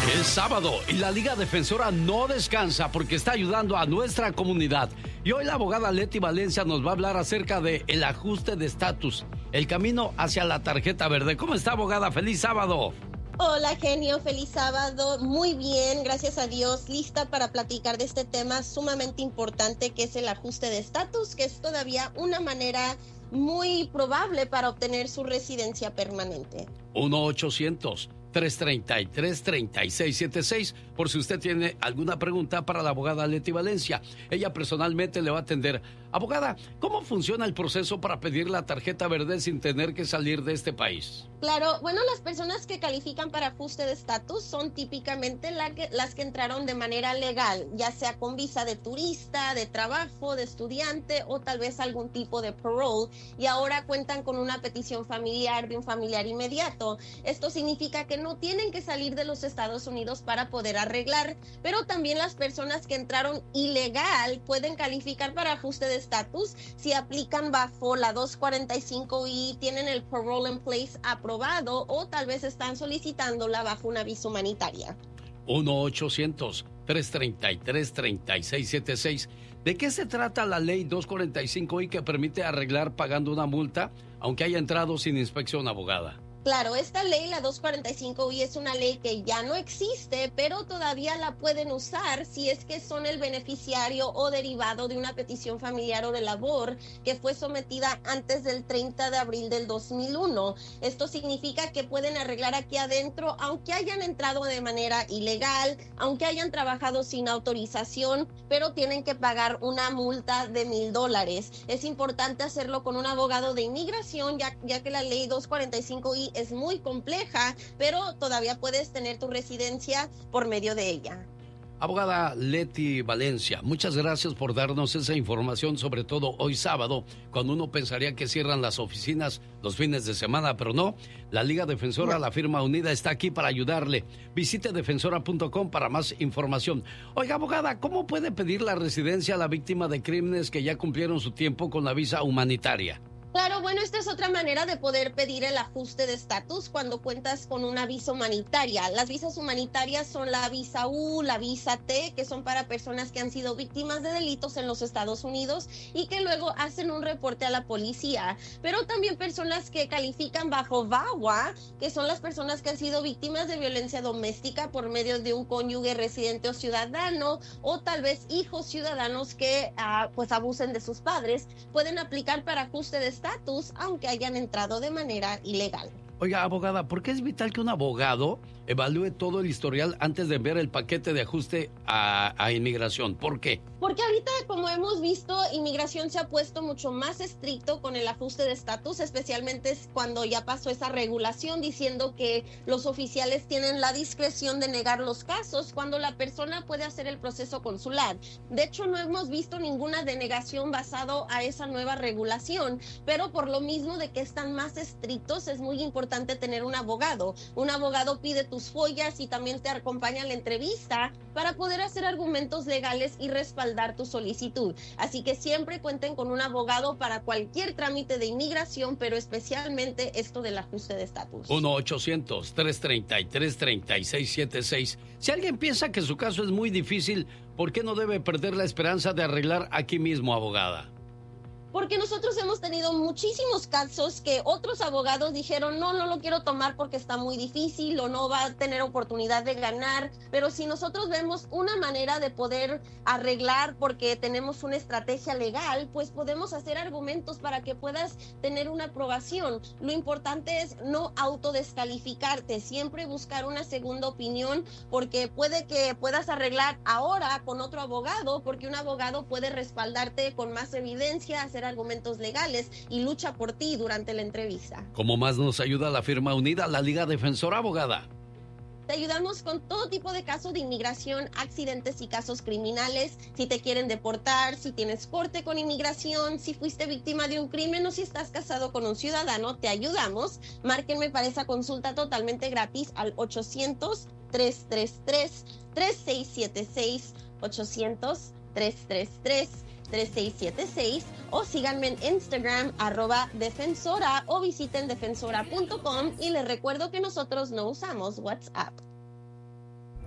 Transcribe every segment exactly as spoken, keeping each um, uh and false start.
Es sábado y la Liga Defensora no descansa porque está ayudando a nuestra comunidad. Y hoy la abogada Leti Valencia nos va a hablar acerca de el ajuste de estatus, el camino hacia la tarjeta verde. ¿Cómo está, abogada? ¡Feliz sábado! Hola, genio, feliz sábado. Muy bien, gracias a Dios, lista para platicar de este tema sumamente importante que es el ajuste de estatus, que es todavía una manera muy probable para obtener su residencia permanente. uno ochocientos, tres treinta y tres, treinta y seis setenta y seis, por si usted tiene alguna pregunta para la abogada Leti Valencia. Ella personalmente le va a atender. Abogada, ¿cómo funciona el proceso para pedir la tarjeta verde sin tener que salir de este país? Claro, bueno, las personas que califican para ajuste de estatus son típicamente la que, las que entraron de manera legal, ya sea con visa de turista, de trabajo, de estudiante o tal vez algún tipo de parole, y ahora cuentan con una petición familiar de un familiar inmediato. Esto significa que no tienen que salir de los Estados Unidos para poder arreglar, pero también las personas que entraron ilegal pueden calificar para ajuste de estatus si aplican bajo la dos cuarenta y cinco y tienen el parole in place aprobado o tal vez están solicitándola bajo una visa humanitaria. uno ochocientos, tres treinta y tres, treinta y seis setenta y seis. ¿De qué se trata la ley dos cuarenta y cinco i que permite arreglar pagando una multa aunque haya entrado sin inspección, abogada? Claro, esta ley, la dos cuarenta y cinco i, es una ley que ya no existe, pero todavía la pueden usar si es que son el beneficiario o derivado de una petición familiar o de labor que fue sometida antes del treinta de abril del dos mil uno. Esto significa que pueden arreglar aquí adentro, aunque hayan entrado de manera ilegal, aunque hayan trabajado sin autorización, pero tienen que pagar una multa de mil dólares. Es importante hacerlo con un abogado de inmigración, ya, ya que la ley dos cuarenta y cinco i es muy compleja, pero todavía puedes tener tu residencia por medio de ella. Abogada Leti Valencia, muchas gracias por darnos esa información, sobre todo hoy sábado, cuando uno pensaría que cierran las oficinas los fines de semana, pero no. La Liga Defensora, no. La firma unida, está aquí para ayudarle. Visite defensora punto com para más información. Oiga, abogada, ¿cómo puede pedir la residencia a la víctima de crímenes que ya cumplieron su tiempo con la visa humanitaria? Claro, bueno, esta es otra manera de poder pedir el ajuste de estatus cuando cuentas con una visa humanitaria. Las visas humanitarias son la visa U, la visa T, que son para personas que han sido víctimas de delitos en los Estados Unidos y que luego hacen un reporte a la policía. Pero también personas que califican bajo V A W A, que son las personas que han sido víctimas de violencia doméstica por medio de un cónyuge residente o ciudadano, o tal vez hijos ciudadanos que uh, pues abusen de sus padres, pueden aplicar para ajuste de estatus aunque hayan entrado de manera ilegal. Oiga, abogada, ¿por qué es vital que un abogado evalúe todo el historial antes de enviar el paquete de ajuste a, a inmigración? ¿Por qué? Porque ahorita, como hemos visto, inmigración se ha puesto mucho más estricto con el ajuste de estatus, especialmente cuando ya pasó esa regulación diciendo que los oficiales tienen la discreción de negar los casos cuando la persona puede hacer el proceso consular. De hecho, no hemos visto ninguna denegación basado a esa nueva regulación, pero por lo mismo de que están más estrictos, es muy importante tener un abogado. Un abogado pide tus follas y también te acompaña a la entrevista para poder hacer argumentos legales y respaldar tu solicitud. Así que siempre cuenten con un abogado para cualquier trámite de inmigración, pero especialmente esto del ajuste de estatus. uno ochocientos, tres treinta y tres, treinta y seis setenta y seis. Si alguien piensa que su caso es muy difícil, ¿por qué no debe perder la esperanza de arreglar aquí mismo, abogada? Porque nosotros hemos tenido muchísimos casos que otros abogados dijeron, no, no lo quiero tomar porque está muy difícil o no va a tener oportunidad de ganar. Pero si nosotros vemos una manera de poder arreglar porque tenemos una estrategia legal, pues podemos hacer argumentos para que puedas tener una aprobación. Lo importante es no autodescalificarte, siempre buscar una segunda opinión, porque puede que puedas arreglar ahora con otro abogado, porque un abogado puede respaldarte con más evidencia, hacer argumentos legales y lucha por ti durante la entrevista. ¿Cómo más nos ayuda la firma unida, la Liga Defensora, abogada? Te ayudamos con todo tipo de casos de inmigración, accidentes y casos criminales. Si te quieren deportar, si tienes corte con inmigración, si fuiste víctima de un crimen o si estás casado con un ciudadano, te ayudamos. Márquenme para esa consulta totalmente gratis al ochocientos, tres tres tres, tres seis siete seis, ochocientos, tres tres tres, tres seis siete seis o síganme en Instagram arroba defensora o visiten defensora punto com y les recuerdo que nosotros no usamos WhatsApp.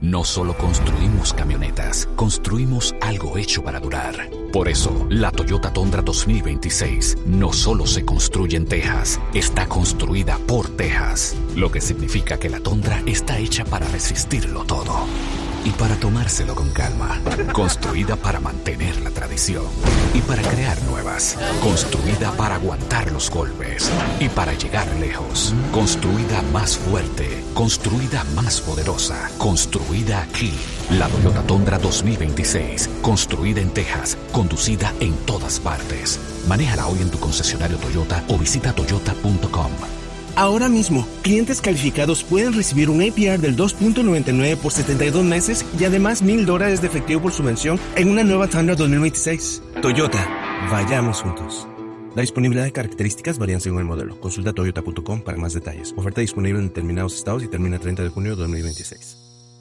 No solo construimos camionetas, construimos algo hecho para durar. Por eso, la Toyota Tundra dos mil veintiséis no solo se construye en Texas, está construida por Texas. Lo que significa que la Tundra está hecha para resistirlo todo. Y para tomárselo con calma. Construida para mantener la tradición. Y para crear nuevas. Construida para aguantar los golpes. Y para llegar lejos. Construida más fuerte. Construida más poderosa. Construida aquí. La Toyota Tundra dos mil veintiséis. Construida en Texas. Conducida en todas partes. Manéjala hoy en tu concesionario Toyota o visita toyota punto com. Ahora mismo, clientes calificados pueden recibir un A P R del dos punto noventa y nueve por setenta y dos meses y además mil dólares de efectivo por subvención en una nueva Tundra dos mil veintiséis. Toyota, vayamos juntos. La disponibilidad de características varían según el modelo. Consulta toyota punto com para más detalles. Oferta disponible en determinados estados y termina el treinta de junio de dos mil veintiséis.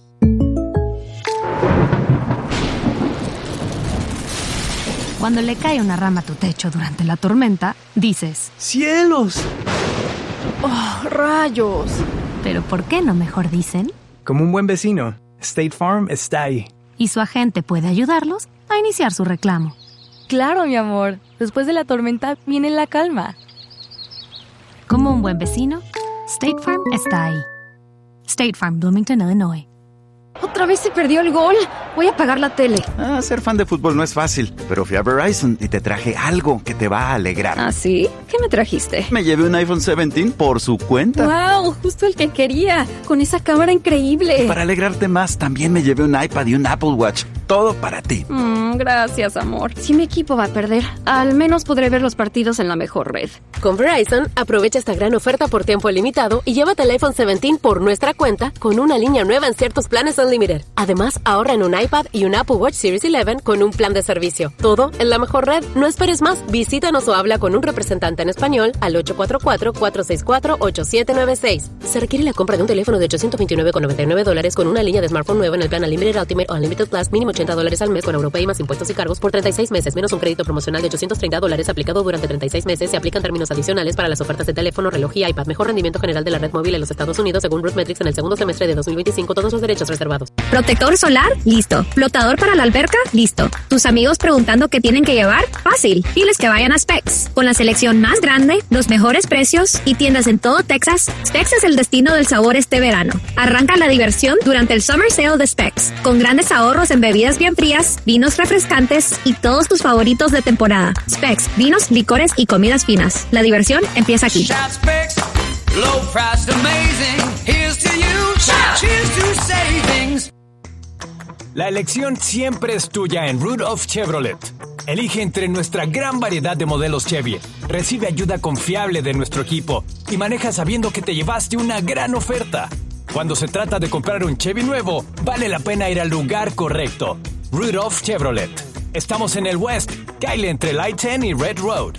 Cuando le cae una rama a tu techo durante la tormenta, dices: ¡cielos! ¡Oh, rayos! Pero ¿por qué no mejor dicen? Como un buen vecino, State Farm está ahí. Y su agente puede ayudarlos a iniciar su reclamo. Claro, mi amor. Después de la tormenta viene la calma. Como un buen vecino, State Farm está ahí. State Farm, Bloomington, Illinois. Otra vez se perdió el gol. Voy a apagar la tele. Ah, ser fan de fútbol no es fácil, pero fui a Verizon y te traje algo que te va a alegrar. ¿Ah, sí? ¿Qué me trajiste? Me llevé un iPhone diecisiete por su cuenta. ¡Wow! Justo el que quería. Con esa cámara increíble. Para alegrarte más, también me llevé un iPad y un Apple Watch. Todo para ti. Mm, gracias, amor. Si mi equipo va a perder, al menos podré ver los partidos en la mejor red. Con Verizon, aprovecha esta gran oferta por tiempo limitado y llévate el iPhone diecisiete por nuestra cuenta con una línea nueva en ciertos planes Unlimited. Además, ahorra en un iPad y un Apple Watch Series once con un plan de servicio. Todo en la mejor red. No esperes más. Visítanos o habla con un representante en español al ocho cuatro cuatro, cuatro seis cuatro, ocho siete nueve seis. Se requiere la compra de un teléfono de ochocientos veintinueve con noventa y nueve dólares con una línea de smartphone nueva en el plan Unlimited Ultimate o Unlimited Plus, mínimo ochenta dólares al mes con Europay más impuestos y cargos por treinta y seis meses, menos un crédito promocional de ochocientos treinta dólares aplicado durante treinta y seis meses. Se aplican términos adicionales para las ofertas de teléfono, reloj y iPad. Mejor rendimiento general de la red móvil en los Estados Unidos según RootMetrics en el segundo semestre de dos mil veinticinco. Todos los derechos reservados. ¿Protector solar? Listo. ¿Flotador para la alberca? Listo. ¿Tus amigos preguntando qué tienen que llevar? Fácil. Diles que vayan a Specs. Con la selección más grande, los mejores precios y tiendas en todo Texas, Specs es el destino del sabor este verano. Arranca la diversión durante el Summer Sale de Specs, con grandes ahorros en bebidas bien frías, vinos refrescantes y todos tus favoritos de temporada. Specs, vinos, licores y comidas finas. La diversión empieza aquí. La elección siempre es tuya en Rudolph Chevrolet. Elige entre nuestra gran variedad de modelos Chevy. Recibe ayuda confiable de nuestro equipo y maneja sabiendo que te llevaste una gran oferta. Cuando se trata de comprar un Chevy nuevo, vale la pena ir al lugar correcto. Rudolph Chevrolet. Estamos en el West, Kyle entre Light diez y Red Road.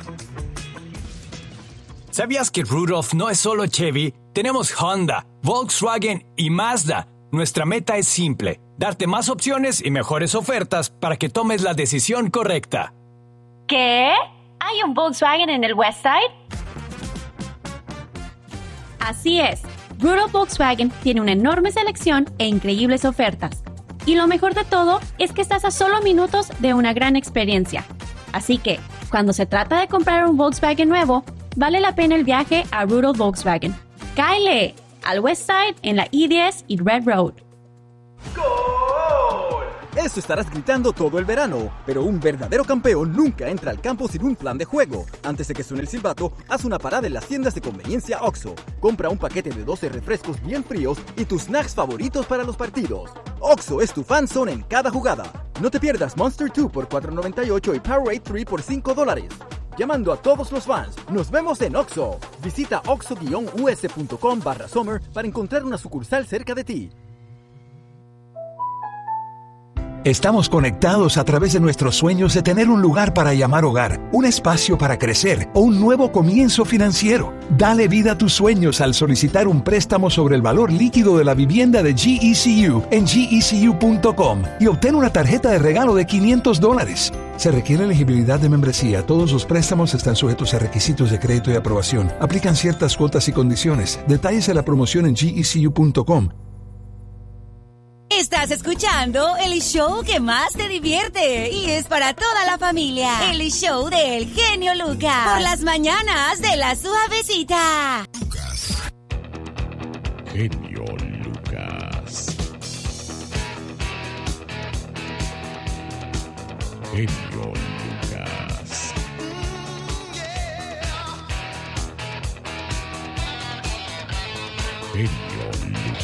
¿Sabías que Rudolph no es solo Chevy? Tenemos Honda, Volkswagen y Mazda. Nuestra meta es simple: darte más opciones y mejores ofertas para que tomes la decisión correcta. ¿Qué? ¿Hay un Volkswagen en el West Side? Así es. Rudolph Volkswagen tiene una enorme selección e increíbles ofertas. Y lo mejor de todo es que estás a solo minutos de una gran experiencia. Así que, cuando se trata de comprar un Volkswagen nuevo, vale la pena el viaje a Rudolph Volkswagen. ¡Cáele! Al West Side en la I diez y Red Road. Eso estarás gritando todo el verano, pero un verdadero campeón nunca entra al campo sin un plan de juego. Antes de que suene el silbato, haz una parada en las tiendas de conveniencia OXXO. Compra un paquete de doce refrescos bien fríos y tus snacks favoritos para los partidos. OXXO es tu fan zone en cada jugada. No te pierdas Monster dos por cuatro noventa y ocho y Powerade tres por cinco dólares. Llamando a todos los fans, nos vemos en OXXO. Visita oxxo guion u s punto com barra summer para encontrar una sucursal cerca de ti. Estamos conectados a través de nuestros sueños de tener un lugar para llamar hogar, un espacio para crecer o un nuevo comienzo financiero. Dale vida a tus sueños al solicitar un préstamo sobre el valor líquido de la vivienda de G E C U en G E C U punto com y obtén una tarjeta de regalo de quinientos dólares. Se requiere elegibilidad de membresía. Todos los préstamos están sujetos a requisitos de crédito y aprobación. Aplican ciertas cuotas y condiciones. Detalles de la promoción en G E C U punto com. Estás escuchando el show que más te divierte y es para toda la familia. El show del genio Lucas. Por las mañanas de La Suavecita. Genio Lucas. Genio Lucas. Genio